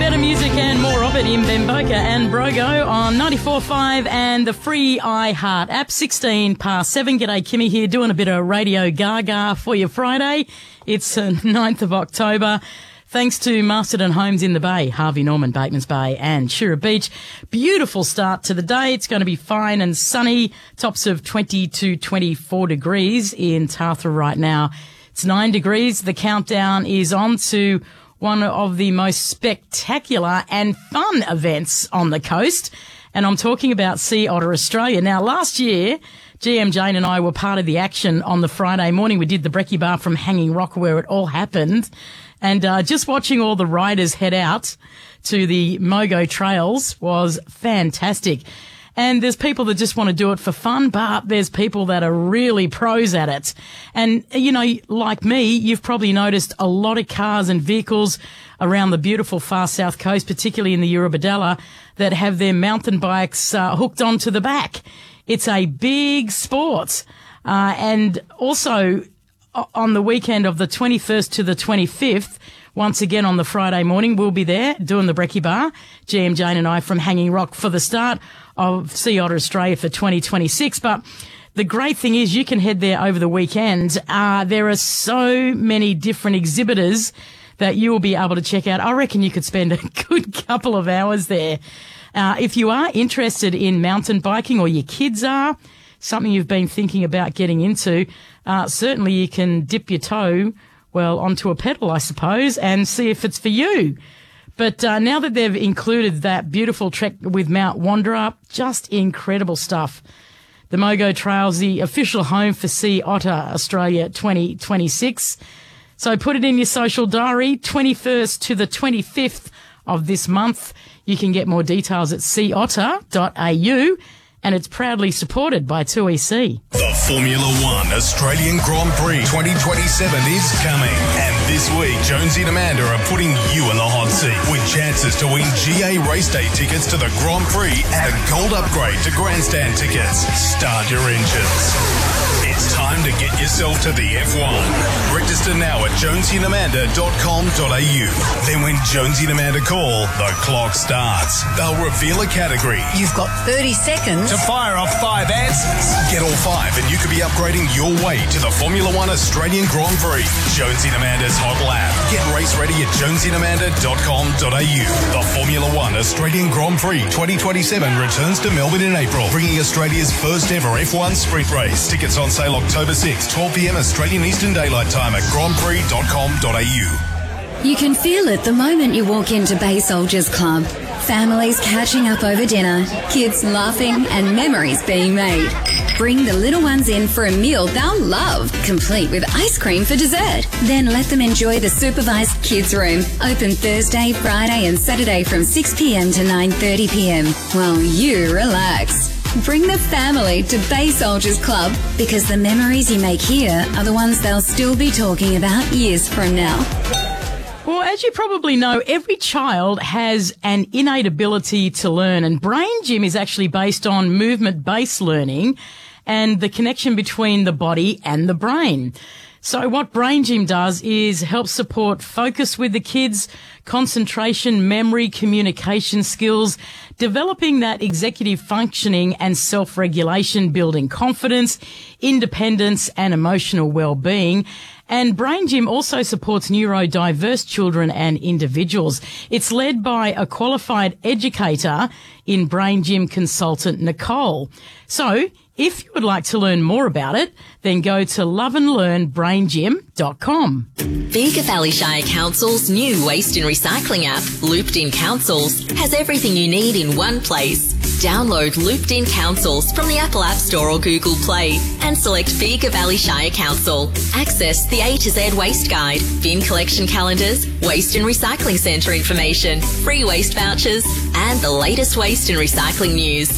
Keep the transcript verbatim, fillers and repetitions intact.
Better music and more of it in Bemboka and Brogo on ninety-four point five and the free iHeart app. sixteen past seven. G'day, Kimmy here, doing a bit of Radio Gaga for you Friday. It's uh, ninth of October. Thanks to Masterton Homes in the Bay, Harvey Norman, Batemans Bay and Shira Beach. Beautiful start to the day. It's going to be fine and sunny. Tops of twenty to twenty-four degrees in Tathra right now. It's nine degrees. The countdown is on to one of the most spectacular and fun events on the coast. And I'm talking about Sea Otter Australia. Now, last year, G M Jane and I were part of the action on the Friday morning. We did the brekkie bar from Hanging Rock where it all happened. And uh, just watching all the riders head out to the Mogo trails was fantastic. And there's people that just want to do it for fun, but there's people that are really pros at it. And, you know, like me, you've probably noticed a lot of cars and vehicles around the beautiful far south coast, particularly in the Eurobodalla, that have their mountain bikes uh, hooked onto the back. It's a big sport. Uh, and also on the weekend of the twenty-first to the twenty-fifth, once again on the Friday morning, we'll be there doing the brekkie bar, G M Jane and I from Hanging Rock for the start of Sea Otter Australia for twenty twenty-six. But the great thing is you can head there over the weekend. Uh, there are so many different exhibitors that you will be able to check out. I reckon you could spend a good couple of hours there. Uh, if you are interested in mountain biking, or your kids are, something you've been thinking about getting into, uh, certainly you can dip your toe, well, onto a pedal, I suppose, and see if it's for you. But uh, now that they've included that beautiful trek with Mount Wanderer, just incredible stuff. The Mogo Trails, the official home for Sea Otter Australia twenty twenty-six. So put it in your social diary, twenty-first to the twenty-fifth of this month. You can get more details at sea otter dot a u. And it's proudly supported by two E C. The Formula One Australian Grand Prix twenty twenty-seven is coming. And this week, Jonesy and Amanda are putting you in the hot seat with chances to win G A race day tickets to the Grand Prix and a gold upgrade to grandstand tickets. Start your engines. It's time to get yourself to the F one. Register now at jonesy and amanda dot com dot a u. Then when Jonesy and Amanda call, the clock starts. They'll reveal a category. You've got thirty seconds to fire off five answers. Get all five and you could be upgrading your way to the Formula One Australian Grand Prix. Jonesy and Amanda's hot lap. Get race ready at jonesy and amanda dot com dot a u. The Formula One Australian Grand Prix twenty twenty-seven returns to Melbourne in April, bringing Australia's first ever F one sprint race. Tickets on sale October sixth, twelve p m Australian Eastern Daylight Time at grand prix dot com dot a u. You can feel it the moment you walk into Bay Soldiers Club. Families catching up over dinner, kids laughing and memories being made. Bring the little ones in for a meal they'll love, complete with ice cream for dessert. Then let them enjoy the supervised kids room, open Thursday, Friday and Saturday from six p m to nine thirty p m while you relax. Bring the family to Bay Soldiers Club, because the memories you make here are the ones they'll still be talking about years from now. Well, as you probably know, every child has an innate ability to learn, and Brain Gym is actually based on movement-based learning and the connection between the body and the brain. So what Brain Gym does is help support focus with the kids, concentration, memory, communication skills, developing that executive functioning and self-regulation, building confidence, independence and emotional well-being. And Brain Gym also supports neurodiverse children and individuals. It's led by a qualified educator in Brain Gym consultant Nicole. So if you would like to learn more about it, then go to love and learn brain gym dot com. Bega Valley Shire Council's new waste and recycling app, Looped In Councils, has everything you need in one place. Download Looped In Councils from the Apple App Store or Google Play and select Bega Valley Shire Council. Access the A to Z Waste Guide, bin collection calendars, waste and recycling centre information, free waste vouchers and the latest waste and recycling news.